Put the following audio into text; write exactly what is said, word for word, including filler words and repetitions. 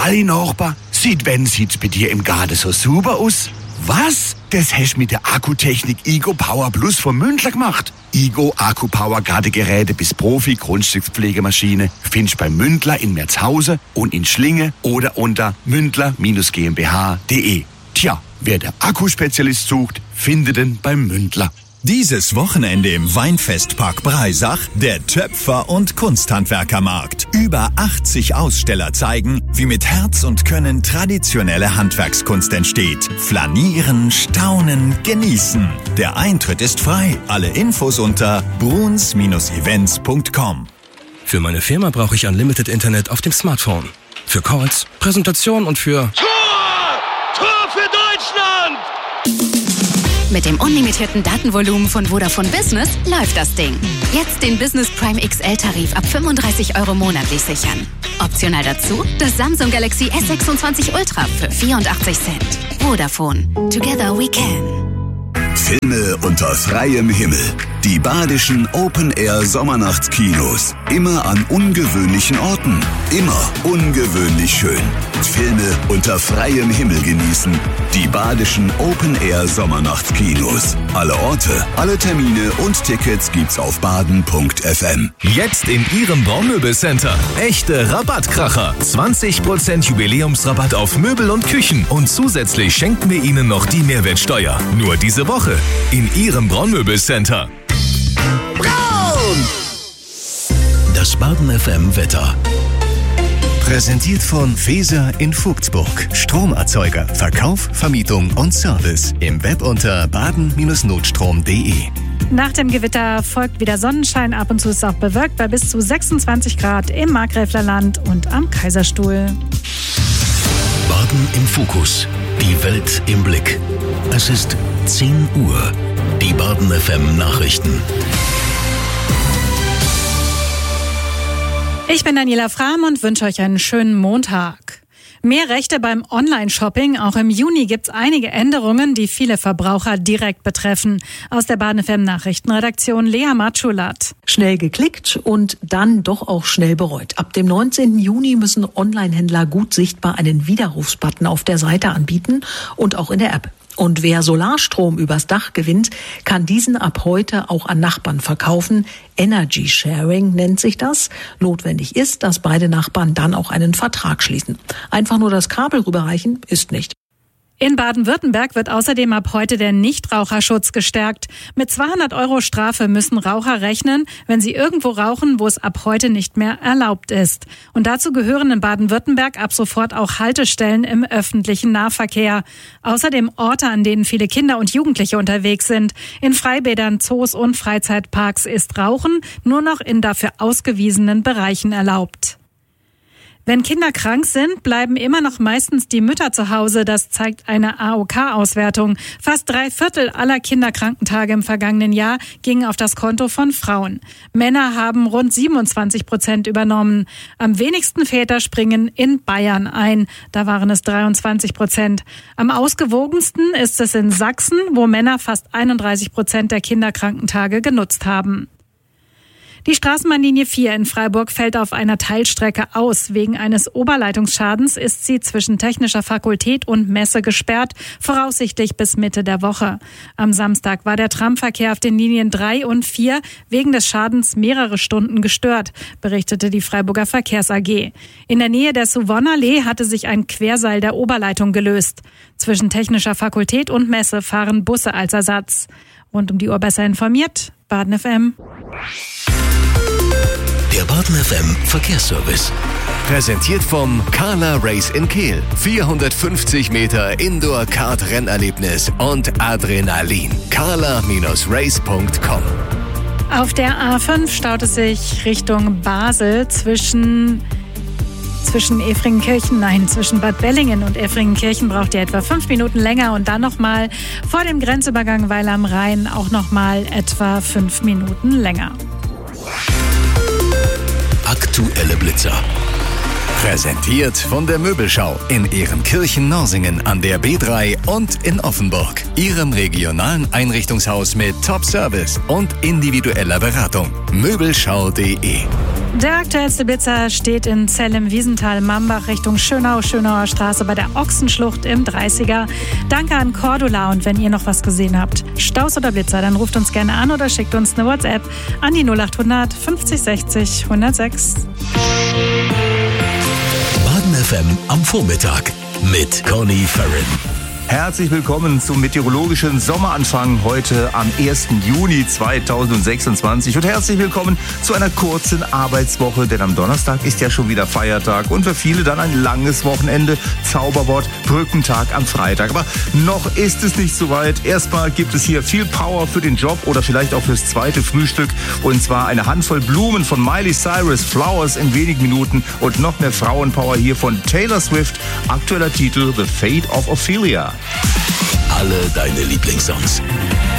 alle Nachbarn, seit wann sieht's bei dir im Garten so super aus? Was? Das hast du mit der Akkutechnik Igo Power Plus von Mündler gemacht. Igo Akku Power Gartengeräte bis Profi Grundstückspflegemaschine findest du bei Mündler in Merzhausen und in Schlinge oder unter mündler Bindestrich GmbH punkt de. Tja, wer der Akkuspezialist sucht, findet ihn beim Mündler. Dieses Wochenende im Weinfestpark Breisach der Töpfer- und Kunsthandwerkermarkt. Über achtzig Aussteller zeigen, wie mit Herz und Können traditionelle Handwerkskunst entsteht. Flanieren, staunen, genießen. Der Eintritt ist frei. Alle Infos unter bruns Events punkt com. Für meine Firma brauche ich Unlimited Internet auf dem Smartphone. Für Calls, Präsentation und für... Tor! Tor für Deutschland! Mit dem unlimitierten Datenvolumen von Vodafone Business läuft das Ding. Jetzt den Business Prime X L-Tarif ab fünfunddreißig Euro monatlich sichern. Optional dazu das Samsung Galaxy S sechsundzwanzig Ultra für vierundachtzig Cent. Vodafone. Together we can. Filme unter freiem Himmel. Die badischen Open-Air-Sommernachtskinos. Immer an ungewöhnlichen Orten. Immer ungewöhnlich schön. Filme unter freiem Himmel genießen. Die badischen Open-Air-Sommernachtskinos. Alle Orte, alle Termine und Tickets gibt's auf baden punkt f m. Jetzt in Ihrem Braunmöbelcenter. Echte Rabattkracher. zwanzig Prozent Jubiläumsrabatt auf Möbel und Küchen. Und zusätzlich schenken wir Ihnen noch die Mehrwertsteuer. Nur diese Woche in Ihrem Braunmöbelcenter. Braun! Das Baden F M Wetter. Präsentiert von Feser in Vogtsburg. Stromerzeuger, Verkauf, Vermietung und Service. Im Web unter baden Bindestrich notstrom punkt de. Nach dem Gewitter folgt wieder Sonnenschein. Ab und zu ist es auch bewölkt bei bis zu sechsundzwanzig Grad im Markgräflerland und am Kaiserstuhl. Baden im Fokus. Die Welt im Blick. Es ist zehn Uhr. Die Baden F M Nachrichten. Ich bin Daniela Frahm und wünsche euch einen schönen Montag. Mehr Rechte beim Online-Shopping. Auch im Juni gibt's einige Änderungen, die viele Verbraucher direkt betreffen. Aus der Baden F M Nachrichtenredaktion Lea Matschulat. Schnell geklickt und dann doch auch schnell bereut. Ab dem neunzehnten Juni müssen Online-Händler gut sichtbar einen Widerrufsbutton auf der Seite anbieten und auch in der App. Und wer Solarstrom übers Dach gewinnt, kann diesen ab heute auch an Nachbarn verkaufen. Energy Sharing nennt sich das. Notwendig ist, dass beide Nachbarn dann auch einen Vertrag schließen. Einfach nur das Kabel rüberreichen ist nicht. In Baden-Württemberg wird außerdem ab heute der Nichtraucherschutz gestärkt. Mit zweihundert Euro Strafe müssen Raucher rechnen, wenn sie irgendwo rauchen, wo es ab heute nicht mehr erlaubt ist. Und dazu gehören in Baden-Württemberg ab sofort auch Haltestellen im öffentlichen Nahverkehr. Außerdem Orte, an denen viele Kinder und Jugendliche unterwegs sind. In Freibädern, Zoos und Freizeitparks ist Rauchen nur noch in dafür ausgewiesenen Bereichen erlaubt. Wenn Kinder krank sind, bleiben immer noch meistens die Mütter zu Hause. Das zeigt eine A O K-Auswertung. Fast drei Viertel aller Kinderkrankentage im vergangenen Jahr gingen auf das Konto von Frauen. Männer haben rund siebenundzwanzig Prozent übernommen. Am wenigsten Väter springen in Bayern ein. Da waren es dreiundzwanzig Prozent. Am ausgewogensten ist es in Sachsen, wo Männer fast einunddreißig Prozent der Kinderkrankentage genutzt haben. Die Straßenbahnlinie vier in Freiburg fällt auf einer Teilstrecke aus. Wegen eines Oberleitungsschadens ist sie zwischen Technischer Fakultät und Messe gesperrt, voraussichtlich bis Mitte der Woche. Am Samstag war der Tramverkehr auf den Linien drei und vier wegen des Schadens mehrere Stunden gestört, berichtete die Freiburger Verkehrs A G. In der Nähe der Suwonnallee hatte sich ein Querseil der Oberleitung gelöst. Zwischen Technischer Fakultät und Messe fahren Busse als Ersatz. Rund um die Uhr besser informiert, Baden F M. Der Baden F M Verkehrsservice. Präsentiert vom Carla Race in Kehl. vierhundertfünfzig Meter Indoor-Kart-Rennerlebnis und Adrenalin. carla Bindestrich race punkt com. Auf der A fünf staut es sich Richtung Basel zwischen Zwischen Efringenkirchen, nein, zwischen Bad Bellingen und Efringenkirchen braucht ihr etwa fünf Minuten länger und dann nochmal vor dem Grenzübergang Weil am Rhein auch nochmal etwa fünf Minuten länger. Aktuelle Blitzer. Präsentiert von der Möbelschau in Ehrenkirchen-Norsingen an der B drei und in Offenburg. Ihrem regionalen Einrichtungshaus mit Top-Service und individueller Beratung. Möbelschau punkt de Der aktuellste Blitzer steht in Zell im Wiesental, Mambach Richtung Schönau, Schönauer Straße bei der Ochsenschlucht im dreißiger. Danke an Cordula, und wenn ihr noch was gesehen habt, Staus oder Blitzer, dann ruft uns gerne an oder schickt uns eine WhatsApp an die null acht hundert fünfzig sechzig hundertsechs. Baden F M am Vormittag mit Conny Farren. Herzlich willkommen zum meteorologischen Sommeranfang heute am ersten Juni zweitausendsechsundzwanzig und herzlich willkommen zu einer kurzen Arbeitswoche, denn am Donnerstag ist ja schon wieder Feiertag und für viele dann ein langes Wochenende. Zauberwort Brückentag am Freitag. Aber noch ist es nicht so weit. Erstmal gibt es hier viel Power für den Job oder vielleicht auch fürs zweite Frühstück, und zwar eine Handvoll Blumen von Miley Cyrus, Flowers in wenigen Minuten, und noch mehr Frauenpower hier von Taylor Swift. Aktueller Titel The Fate of Ophelia. Alle deine Lieblingssongs.